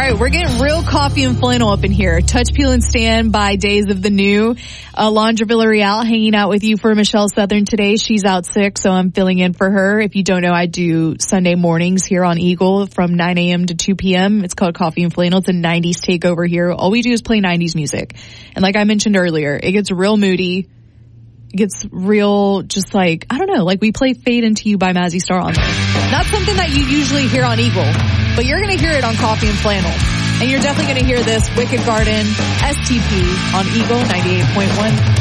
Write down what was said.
right, we're getting real coffee and flannel up in here. Touch, Peel, and Stand by Days of the New. Alondra Villarreal hanging out with you for Michelle Southern today. She's out sick, so I'm filling in for her. If you don't know, I do Sunday mornings here on Eagle from 9 a.m. to 2 p.m. It's called Coffee and Flannel. It's a 90s takeover here. All we do is play 90s music. And like I mentioned earlier, it gets real moody. It gets real, just like, I don't know, like we play Fade Into You by Mazzy Star on there. Not something that you usually hear on Eagle, but you're going to hear it on Coffee and Flannel. And you're definitely going to hear this Wicked Garden STP on Eagle 98.1.